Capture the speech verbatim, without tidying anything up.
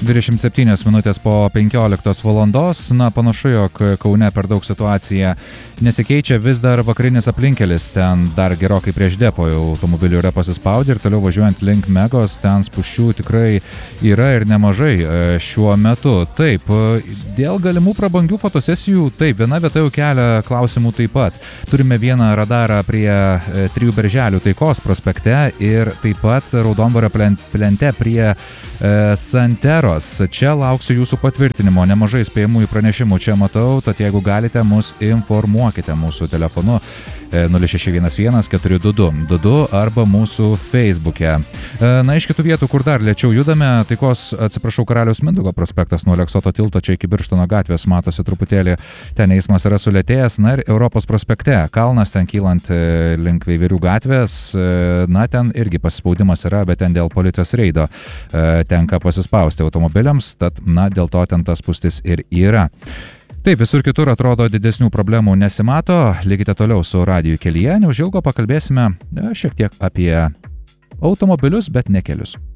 dvidešimt septynios minutės po penkioliktos valandos. Na, panašu, jog Kaune per daug situacija nesikeičia, vis dar vakarinis aplinkelis, ten dar gerokai prieš depo automobilių yra pasispaudę ir toliau važiuojant link Megos, ten spūsčių tikrai yra ir nemažai šiuo metu. Taip, dėl galimų prabangių fotosesijų, taip, viena vieta jau kelia klausimų taip pat. Turime vieną radarą prie Trijų Berželių Taikos prospekte ir taip pat Raudondvario plente prie Santeros. Čia lauksiu jūsų patvirtinimo. Nemažai spėjimųjų pranešimų čia matau, tad jeigu galite, mus informuokite mūsų telefonu nulis šeši vienas vienas keturi du du du du arba mūsų Facebook'e. Na, iš kitų vietų, kur dar lėčiau judame, Taikos, atsiprašau, Karaliaus Mindaugo prospektas nuo Aleksoto tilto čia iki Birštono gatvės, matosi truputėlį, ten eismas yra sulėtėjęs. Na ir Europos prospekte, kalnas ten kylant link Veiverių gatvės, na, ten irgi pasispaudimas yra, bet ten dėl policijos reido tenka pasispausti automobiliams, tad, na, dėl to ten tas spūstis ir yra. Taip, visur kitur atrodo didesnių problemų nesimato, likite toliau su Radiju kelyje, neužilgo pakalbėsime šiek tiek apie automobilius, bet ne kelius.